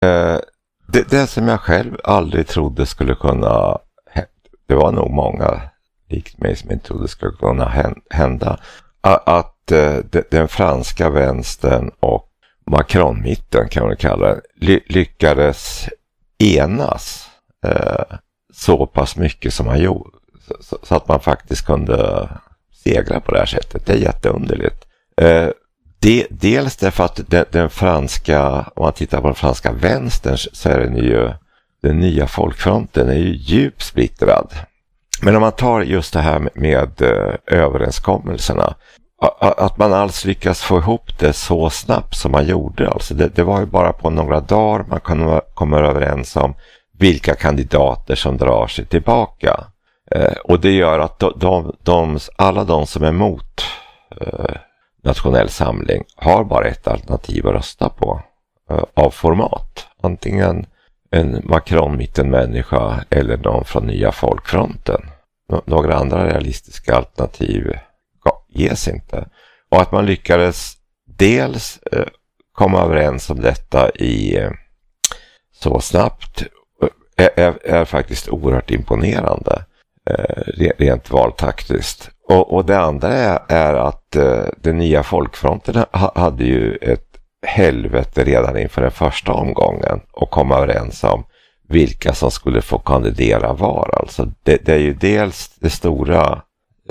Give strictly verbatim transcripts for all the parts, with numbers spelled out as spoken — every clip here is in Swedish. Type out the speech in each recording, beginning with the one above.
Eh, det, det som jag själv aldrig trodde skulle kunna, det var nog många likt mig som inte trodde skulle kunna hända, att eh, den franska vänstern och Macron-mitten kan man kalla det, ly- lyckades enas eh, så pass mycket som man gjorde, så, så att man faktiskt kunde segra på det här sättet. Det är jätteunderligt. Eh, det, dels därför att den, den franska, om man tittar på den franska vänstern, så är den ju, den nya folkfronten är ju djupt splittrad. Men om man tar just det här med, med eh, överenskommelserna, att man alls lyckas få ihop det så snabbt som man gjorde. Alltså det, det var ju bara på några dagar man kunde komma överens om vilka kandidater som drar sig tillbaka. Eh, och det gör att de, de, de, alla de som är emot eh, nationell samling har bara ett alternativ att rösta på eh, av format. Antingen en Macron-mittenmänniska eller någon från nya folkfronten. Nå- några andra realistiska alternativ ges inte. Och att man lyckades dels eh, komma överens om detta i eh, så snabbt är, är, är faktiskt oerhört imponerande eh, rent valtaktiskt. Och, och det andra är, är att eh, den nya folkfronten ha, hade ju ett helvete redan inför den första omgången och komma överens om vilka som skulle få kandidera var. Alltså det, det är ju dels det stora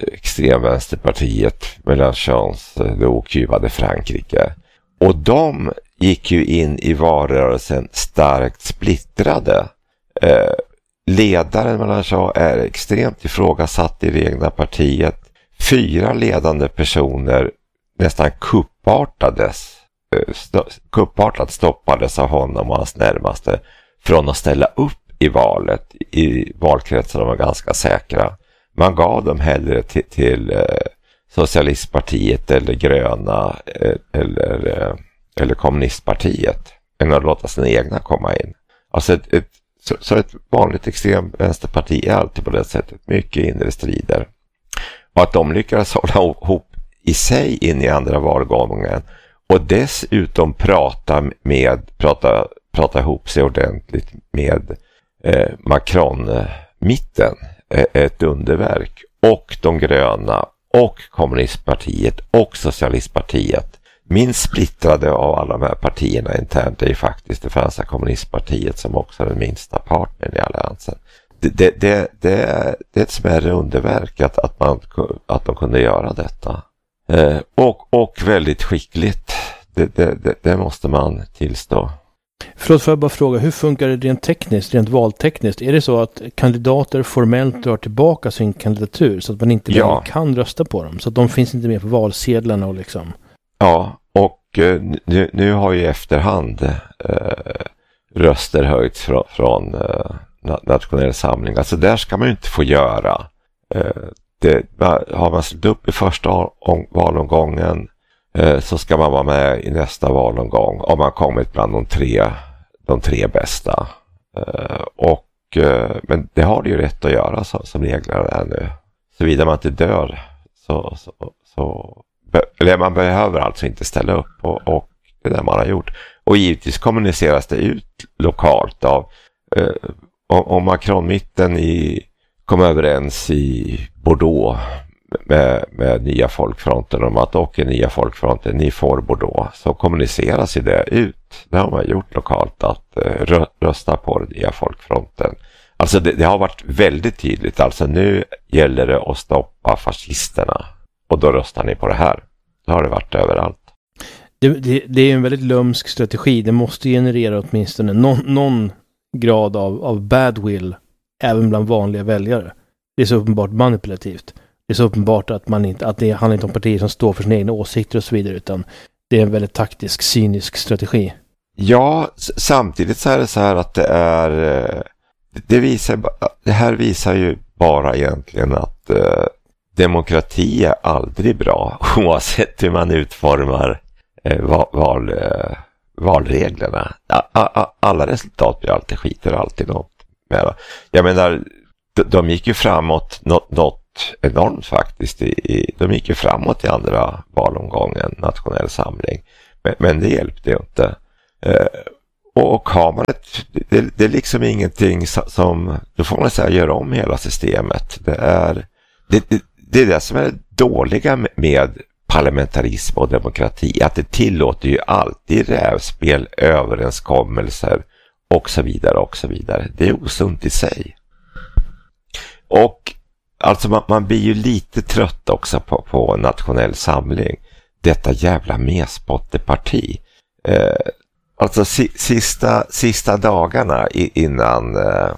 extremvänsterpartiet Mélenchons, det okuvade Frankrike. Och de gick ju in i valrörelsen starkt splittrade. Eh, ledaren Mélenchon är extremt ifrågasatt i det egna partiet. Fyra ledande personer nästan kuppartades, eh, st- kuppartat stoppades av honom och hans närmaste från att ställa upp i valet. I valkretsen var ganska säkra. Man gav dem hellre till, till eh, Socialistpartiet eller Gröna eh, eller, eh, eller Kommunistpartiet än att låta sina egna komma in. Alltså ett, ett, så, så ett vanligt extremvänsterparti är alltid på det sättet mycket inre strider. Och att de lyckades hålla ihop i sig in i andra valgången och dessutom prata med prata, prata ihop sig ordentligt med eh, Macron-mitten. Ett underverk, och de gröna och kommunistpartiet och socialistpartiet. Minst splittrade av alla de här partierna internt är ju faktiskt det franska kommunistpartiet, som också är den minsta partnern i alliansen. Det, det, det, det, är, det är ett smärre underverk att, att, man, att de kunde göra detta. Eh, och, och väldigt skickligt. Det, det, det, det måste man tillstå. Förlåt, får jag bara fråga, hur funkar det rent tekniskt, rent valtekniskt? Är det så att kandidater formellt drar tillbaka sin kandidatur så att man inte ja. kan rösta på dem? Så att de finns inte med på valsedlarna och liksom... Ja, och eh, nu, nu har ju i efterhand eh, röster höjts från, från eh, nationell samling. Alltså där ska man ju inte få göra. Eh, det, har man ställt upp i första om, valomgången eh, så ska man vara med i nästa valomgång om man kommit bland de tre, de tre bästa. Eh, och, eh, men det har det ju rätt att göra så, som reglerna är nu. Såvida man inte dör så... så, så eller man behöver alltså inte ställa upp, och, och det där man har gjort. Och givetvis kommuniceras det ut lokalt av eh, om Macron-mitten i, kom överens i Bordeaux med, med nya folkfronten om att och nya folkfronten, ni får Bordeaux, så kommuniceras ju det ut. Det har man gjort lokalt, att eh, rösta på den nya folkfronten. Alltså det, det har varit väldigt tydligt. Alltså nu gäller det att stoppa fascisterna. Och då röstar ni på det här. Då har det varit överallt. Det, det, det är en väldigt lömsk strategi. Det måste generera åtminstone någon, någon grad av, av badwill även bland vanliga väljare. Det är så uppenbart manipulativt. Det är så uppenbart att, man inte, att det handlar inte om partier som står för sina egna åsikter och så vidare, utan det är en väldigt taktisk, cynisk strategi. Ja, samtidigt så är det så här att det är... Det, visar, det här visar ju bara egentligen att... Demokrati är aldrig bra oavsett hur man utformar eh, val, eh, valreglerna. Alla resultat blir alltid skiter alltid något med. Jag menar, de, de gick ju framåt något, något enormt faktiskt. I, de gick ju framåt i andra valomgången, nationell samling. Men, men det hjälpte ju inte. Eh, Och, och har man ett, det, det är liksom ingenting som, då får man säga gör om hela systemet. Det är det, det, det är det som är det dåliga med, med parlamentarism och demokrati, att det tillåter ju alltid rävspel, överenskommelser och så vidare och så vidare. Det är osunt i sig. Och alltså man, man blir ju lite trött också på, på nationell samling. Detta jävla mespotteparti. Eh, alltså si, sista, sista dagarna innan, eh,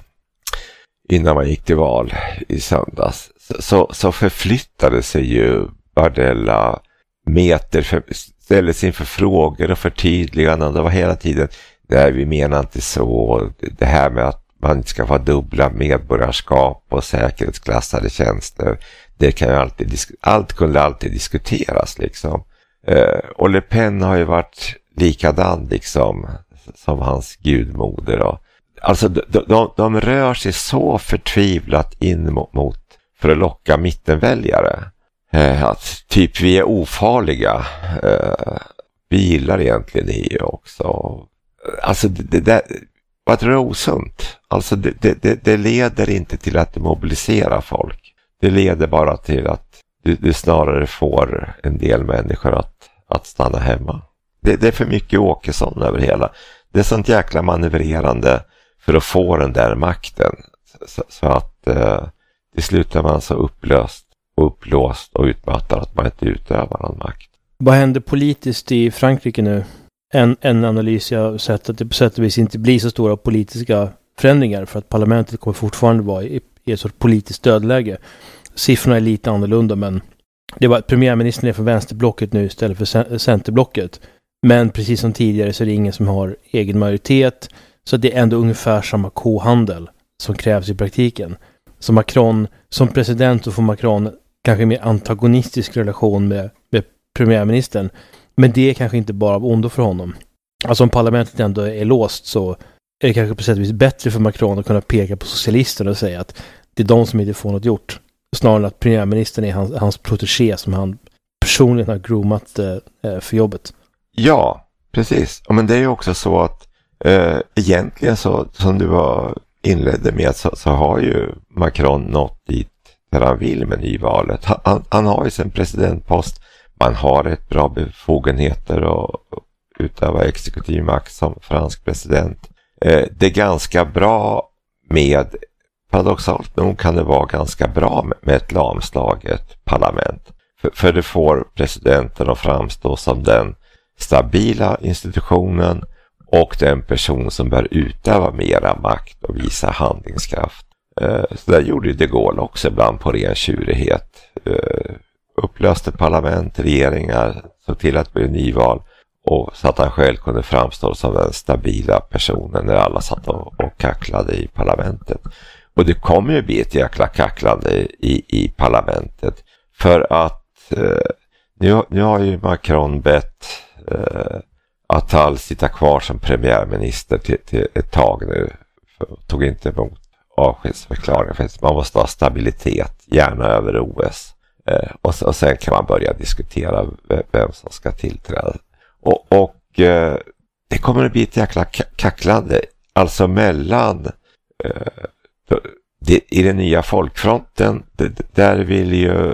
innan man gick till val i söndags så, så förflyttade sig ju Bardella meter, för, ställdes inför frågor och förtydliganden. Det var hela tiden, nej vi menar inte så, det här med att man inte ska få dubbla medborgarskap och säkerhetsklassade tjänster, det kan ju alltid, allt kunde alltid diskuteras liksom. Eh, och Le Pen har ju varit likadan liksom som hans gudmoder då. Alltså de, de, de rör sig så förtvivlat in mot, mot för att locka mittenväljare. Eh, att typ vi är ofarliga. Eh, vi gillar egentligen E U också. Alltså det, det där, vad tror jag är osunt? Alltså det, det, det, det leder inte till att det mobiliserar folk. Det leder bara till att du, du snarare får en del människor att, att stanna hemma. Det, det är för mycket Åkesson över hela. Det är sånt jäkla manövrerande för att få den där makten. Så, så att eh, det slutar man så upplöst och upplåst och utmattad att man inte utövar någon makt. Vad händer politiskt i Frankrike nu? En, en analys jag har sett att det på sätt och vis inte blir så stora politiska förändringar för att parlamentet kommer fortfarande vara i, i ett sorts politiskt dödläge. Siffrorna är lite annorlunda, men det var premiärministern är för vänsterblocket nu istället för centerblocket. Men precis som tidigare så är det ingen som har egen majoritet, så det är ändå ungefär samma kohandel som krävs i praktiken. Så Macron, som president så får Macron kanske en mer antagonistisk relation med, med premiärministern. Men det är kanske inte bara av ondo för honom. Alltså om parlamentet ändå är låst så är det kanske på sätt och vis bättre för Macron att kunna peka på socialisterna och säga att det är de som inte får något gjort. Snarare att premiärministern är hans, hans protégé som han personligen har groomat eh, för jobbet. Ja, precis. Men det är ju också så att eh, egentligen så som du var inledde med så, så har ju Macron nått dit där han vill med nyvalet. Han, han har ju sin presidentpost. Man har ett bra befogenheter och utöva exekutiv makt som fransk president. Eh, det är ganska bra med, paradoxalt nog kan det vara ganska bra med, med ett lamslaget parlament. För, för det får presidenten att framstå som den stabila institutionen och den person som bör utöva mera makt och visa handlingskraft. Eh, så där gjorde ju de Gaulle också ibland på ren tjurighet. Eh, upplöste parlament, regeringar, såg till att det blev nyval och så att han själv kunde framstå som den stabila personen när alla satt och, och kacklade i parlamentet. Och det kommer ju bli ett jäkla kacklande i, i parlamentet för att eh, nu, nu har ju Macron bett eh, Attal sitta kvar som premiärminister till, till ett tag nu. För, tog inte emot avskedsförklaringar för man måste ha stabilitet, gärna över O S. Eh, och, och sen kan man börja diskutera vem som ska tillträda. Och, och eh, det kommer att bli ett jäkla kacklande. Alltså mellan eh, det, i den nya folkfronten, det, där vill ju eh,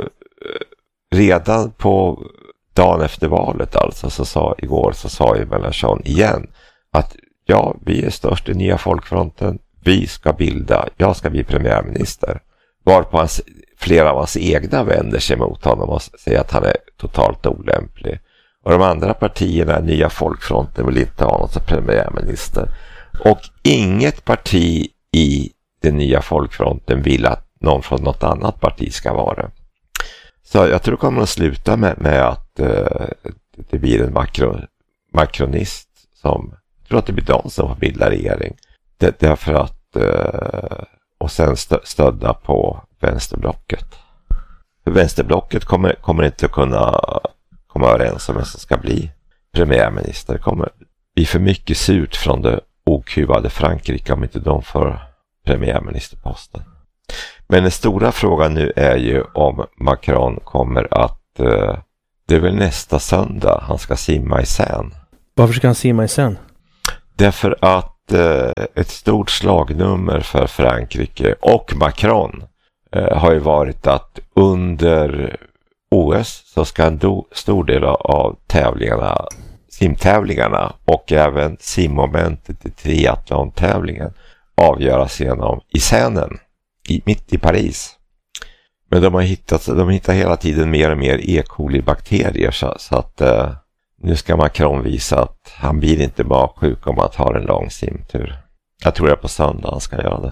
redan på dagen efter valet alltså så sa igår så sa ju Mélenchon igen att ja, vi är störst i nya folkfronten. Vi ska bilda, jag ska bli premiärminister. Varpå hans, flera av hans egna vänder sig mot honom och säger att han är totalt olämplig. Och de andra partierna, nya folkfronten, vill inte ha honom som premiärminister. Och inget parti i den nya folkfronten vill att någon från något annat parti ska vara. Så jag tror det kommer att sluta med, med att uh, det blir en makro, makronist som, jag tror att det blir de som får bilda regering. Det, därför att uh, och sen stö, stödda på vänsterblocket. För vänsterblocket kommer, kommer inte att kunna komma överens om vem som ska bli premiärminister. Det kommer bli för mycket surt från det okuvade Frankrike om inte de får premiärministerposten. Men den stora frågan nu är ju om Macron kommer att uh, det är väl nästa söndag han ska simma i Seine. Varför ska han simma i Seine? Därför att eh, ett stort slagnummer för Frankrike och Macron eh, har ju varit att under O S så ska en do, stor del av tävlingarna, simtävlingarna och även simmomentet i triathlon-tävlingen avgöras genom i Seinen, i, mitt i Paris. Men de har hittat, de hittar hela tiden mer och mer E. coli-bakterier så, så att eh, nu ska Macron visa att han blir inte bara sjuk om att ha en lång simtur. Jag tror det på söndag han ska göra det.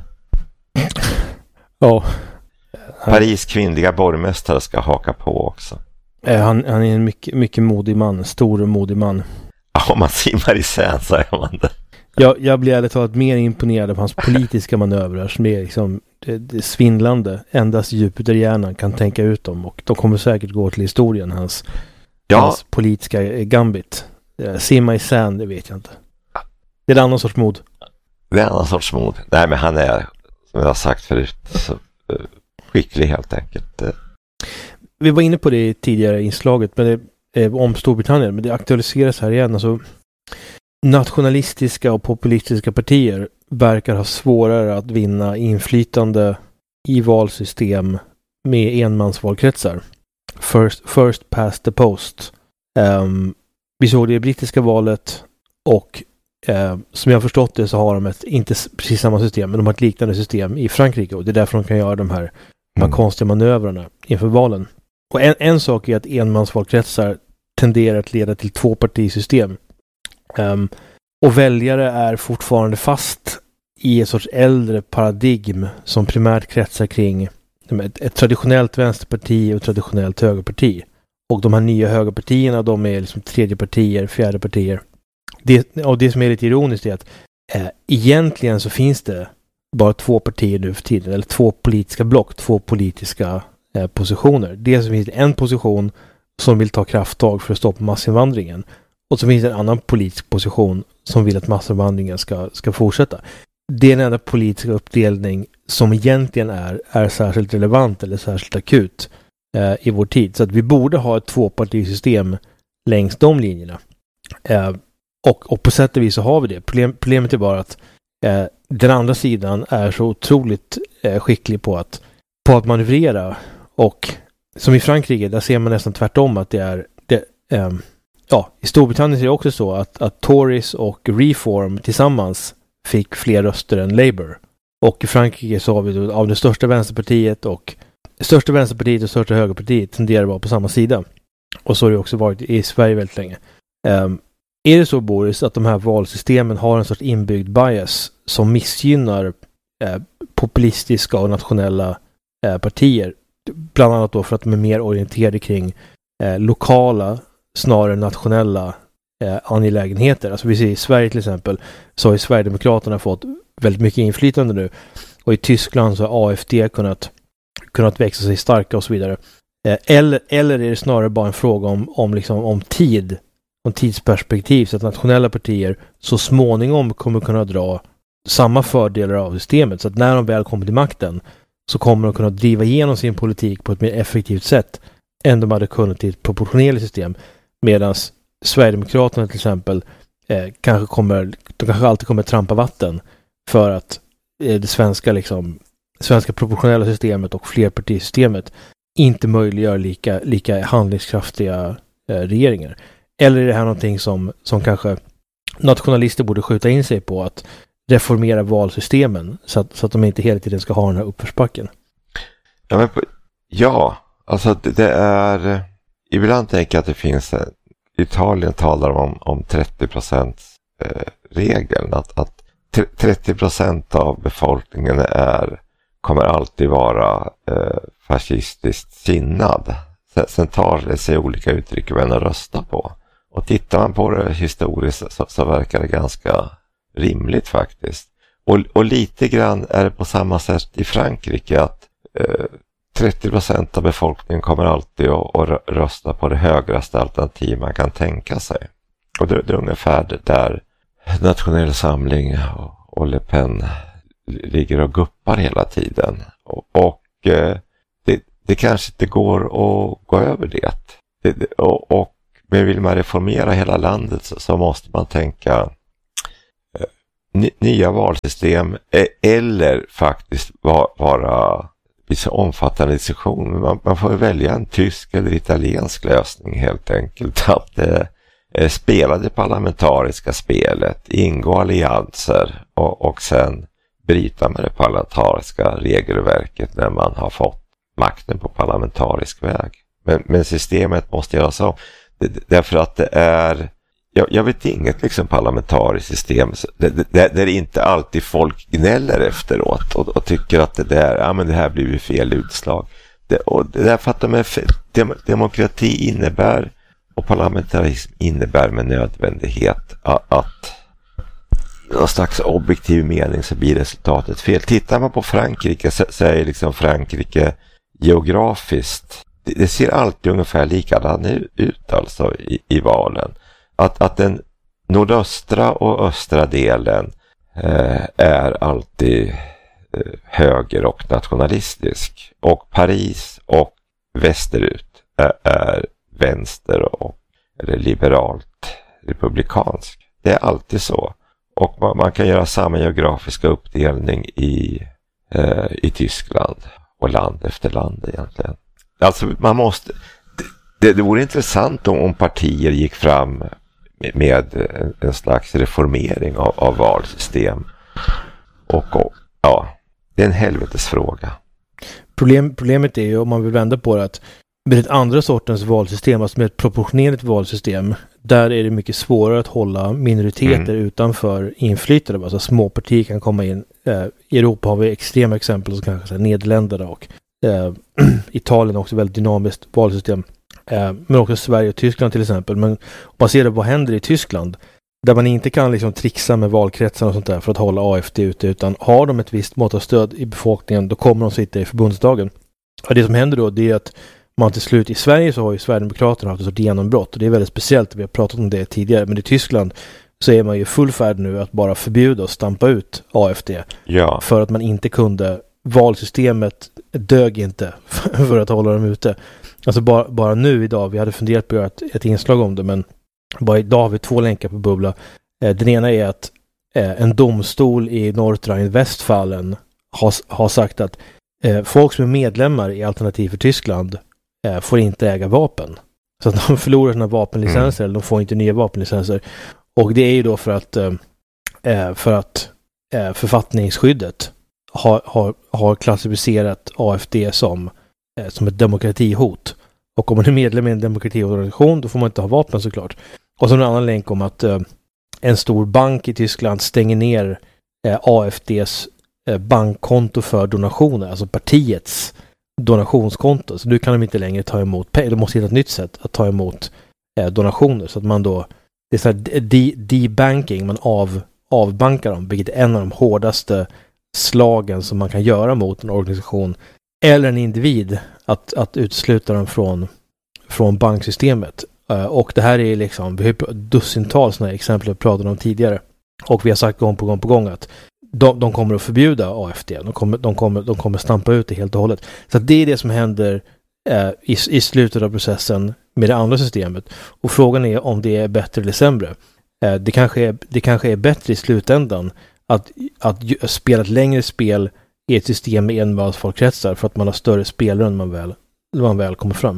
Ja. Paris kvinnliga borgmästare ska haka på också. Han, han är en mycket, mycket modig man, en stor och modig man. Ja, om man simmar i Seine så är man det. Jag, jag blir ärligt talat mer imponerad av hans politiska manövrar som är liksom det, det är svindlande. Endast Jupiterhjärnan kan tänka ut dem och de kommer säkert gå till historien, hans, ja. hans politiska gambit. Simma i Seine, det vet jag inte. Det är en annan sorts mod. Det är en annan sorts mod. Nej, men han är, som jag har sagt förut, så skicklig helt enkelt. Vi var inne på det i tidigare inslaget men det, eh, om Storbritannien, men det aktualiseras här igen. Alltså, nationalistiska och populistiska partier verkar ha svårare att vinna inflytande i valsystem med enmansvalkretsar. First, first past the post. Um, vi såg det i brittiska valet och uh, som jag har förstått det så har de ett, inte precis samma system, men de har ett liknande system i Frankrike och det är därför de kan göra de här, de här mm. konstiga manövrarna inför valen. Och en, en sak är att enmansvalkretsar tenderar att leda till tvåpartisystem. Um, och väljare är fortfarande fast i ett sorts äldre paradigm som primärt kretsar kring ett, ett traditionellt vänsterparti och ett traditionellt högerparti. Och de här nya högerpartierna, de är liksom tredje partier, fjärde partier. Det, och det som är lite ironiskt är att eh, egentligen så finns det bara två partier nu för tiden, eller två politiska block, två politiska eh, positioner. Dels finns det en position som vill ta krafttag för att stoppa massinvandringen. Och så finns det en annan politisk position som vill att massinvandringen ska, ska fortsätta. Det är den enda politiska uppdelning som egentligen är, är särskilt relevant eller särskilt akut eh, i vår tid. Så att vi borde ha ett tvåpartisystem längs de linjerna. Eh, och, och på sätt och vis så har vi det. Problem, problemet är bara att eh, den andra sidan är så otroligt eh, skicklig på att, på att manövrera. Och som i Frankrike, där ser man nästan tvärtom att det är det, eh, ja, i Storbritannien är det också så att, att Tories och Reform tillsammans fick fler röster än Labour. Och i Frankrike så har vi då, av det största vänsterpartiet och största vänsterpartiet och största högerpartiet tenderar att vara på samma sida. Och så har det också varit i Sverige väldigt länge. Um, är det så, Boris, att de här valsystemen har en sorts inbyggd bias som missgynnar eh, populistiska och nationella eh, partier? Bland annat då för att de är mer orienterade kring eh, lokala snarare nationella eh, angelägenheter. Alltså vi ser i Sverige till exempel så har ju Sverigedemokraterna fått väldigt mycket inflytande nu. Och i Tyskland så har A F D kunnat, kunnat växa sig starka och så vidare. Eh, eller, eller är det snarare bara en fråga om, om, liksom, om tid, om tidsperspektiv, så att nationella partier så småningom kommer kunna dra samma fördelar av systemet. Så att när de väl kommer till makten så kommer de kunna driva igenom sin politik på ett mer effektivt sätt än de hade kunnat i ett proportionellt system. Medan Sverigedemokraterna till exempel eh, kanske kommer, de kanske alltid kommer trampa vatten för att eh, det svenska liksom, svenska proportionella systemet och flerpartisystemet inte möjliggör lika, lika handlingskraftiga eh, regeringar. Eller är det här någonting som, som kanske nationalister borde skjuta in sig på, att reformera valsystemen så att, så att de inte hela tiden ska ha den här uppförsbacken? Ja, men på, ja alltså det, det är ibland tänker jag att det finns en, Italien talar om, om trettio procent eh, regeln, att, att trettio procent av befolkningen är, kommer alltid vara eh, fascistiskt sinnad. Sen, sen tar det sig olika uttryck vem att rösta på. Och tittar man på det historiskt så, så verkar det ganska rimligt faktiskt. Och, och lite grann är det på samma sätt i Frankrike, att eh, trettio procent av befolkningen kommer alltid att, att rösta på det högraste alternativ man kan tänka sig. Och det, det är ungefär där Nationell Samling och, och Le Pen ligger och guppar hela tiden. Och, och eh, det, det kanske inte går att gå över det. det och, och men vill man reformera hela landet så, så måste man tänka nya valsystem eller faktiskt vara vissa omfattande diskussioner. Man, man får välja en tysk eller italiensk lösning helt enkelt. Att eh, spela det parlamentariska spelet, ingå allianser och, och sen bryta med det parlamentariska regelverket när man har fått makten på parlamentarisk väg. Men, men systemet måste göras om. Det, därför att det är, jag, jag vet inget liksom parlamentariskt system där det, det inte alltid folk gnäller efteråt och, och tycker att det där, ja men det här blir ju fel utslag. Det, och det är därför att de är, dem, demokrati innebär och parlamentarism innebär med nödvändighet att, att någon slags objektiv mening så blir resultatet fel. Tittar man på Frankrike så, så är liksom Frankrike geografiskt, det, det ser alltid ungefär likadan ut alltså i, i valen. Att, att den nordöstra och östra delen eh, är alltid eh, höger och nationalistisk. Och Paris och västerut är, är vänster och eller liberalt republikansk. Det är alltid så. Och man, man kan göra samma geografiska uppdelning i, eh, i Tyskland och land efter land egentligen. Alltså man måste, det, det vore intressant om, om partier gick fram med, med en, en slags reformering av, av valsystem. Och, och ja, det är en helvetesfråga. Problem, problemet är ju, om man vill vända på det, att med ett andra sortens valsystem, alltså med ett proportionerligt valsystem, där är det mycket svårare att hålla minoriteter mm. utanför inflytande. Alltså små partier kan komma in. Eh, I Europa har vi extrema exempel som kanske så här, Nederländerna och eh, Italien också väldigt dynamiskt valsystem. Eh, men också Sverige och Tyskland till exempel. Men om man ser det, vad händer i Tyskland? Där man inte kan liksom trixa med valkretsarna och sånt där för att hålla A F D ute, utan har de ett visst mått av stöd i befolkningen, då kommer de sitta i förbundsdagen. Och det som händer då, det är att man till slut i Sverige så har ju Sverigedemokraterna haft ett sorts genombrott och det är väldigt speciellt, vi har pratat om det tidigare, men i Tyskland så är man ju full färd nu att bara förbjuda och stampa ut A F D ja. För att man inte kunde, valsystemet dög inte för att hålla dem ute. Alltså bara, bara nu idag, vi hade funderat på att göra ett, ett inslag om det, men bara idag har vi två länkar på Bubbla. Den ena är att en domstol i Nordrhein-Westfalen har, har sagt att folk som är medlemmar i Alternativ för Tyskland får inte äga vapen. Så att de förlorar sina vapenlicenser, mm. eller de får inte nya vapenlicenser. Och det är ju då för att eh, för att eh, författningsskyddet har, har, har klassificerat A F D som, eh, som ett demokratihot. Och om man är medlem i en demokratiorganisation, då får man inte ha vapen såklart. Och så en annan länk om att eh, en stor bank i Tyskland stänger ner eh, A F Ds eh, bankkonto för donationer, alltså partiets donationskonto. Så nu kan de inte längre ta emot pengar. De måste hitta ett nytt sätt att ta emot eh, donationer. Så att man då, det är så här de, debanking, man av, avbankar dem, vilket är en av de hårdaste slagen som man kan göra mot en organisation eller en individ, att, att utesluta dem från, från banksystemet. Uh, och det här är liksom, vi har dussintals sådana exempel vi pratade om tidigare. Och vi har sagt gång på gång på gång att de, de kommer att förbjuda A F D. De kommer, de, kommer, de kommer stampa ut det helt och hållet. Så det är det som händer uh, i, i slutet av processen med det andra systemet. Och frågan är om det är bättre eller sämre. Uh, det, kanske är, det kanske är bättre i slutändan att, att spela ett längre spel i ett system med envalsfolkkretsar för att man har större spelrum när man väl, när man väl kommer fram.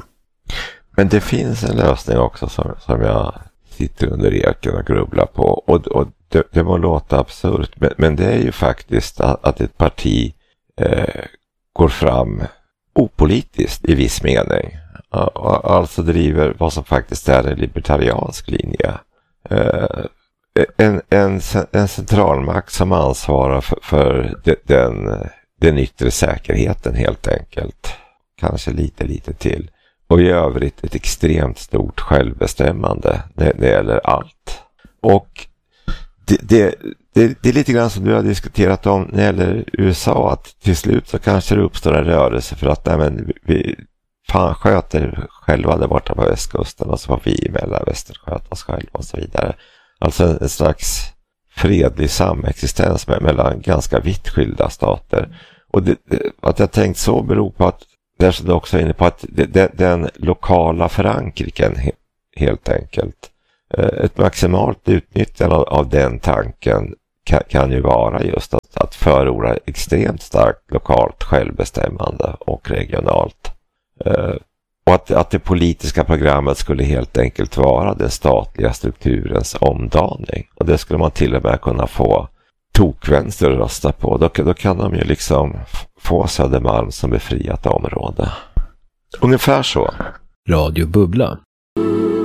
Men det finns en lösning också som, som jag sitter under eken och grubblar på. Och, och det, det må låta absurt, men, men det är ju faktiskt att, att ett parti eh, går fram opolitiskt i viss mening. Alltså driver vad som faktiskt är en libertariansk linje. Eh, en, en, en centralmakt som ansvarar för, för den, den yttre säkerheten helt enkelt. Kanske lite, lite till. Och i övrigt ett extremt stort självbestämmande när det gäller allt. Och det, det, det, det är lite grann som du har diskuterat om när det gäller U S A. Att till slut så kanske det uppstår en rörelse för att nej, men vi fan sköter själva där borta på västkusten och så var vi i Mellanvästern sköta oss själva och så vidare. Alltså en, en slags fredlig samexistens med, mellan ganska vitt skilda stater. Och det, att jag tänkt så beror på att där så det också är inne på att den, den lokala förankringen helt enkelt. Ett maximalt utnyttjande av, av den tanken kan, kan ju vara just att, att förorda extremt starkt lokalt självbestämmande och regionalt. Eh, och att, att det politiska programmet skulle helt enkelt vara den statliga strukturens omdaning. Och det skulle man till och med kunna få tokvänster att rösta på. Då, då kan de ju liksom få Södermalm som befriat område. Ungefär så. Radio Bubbla.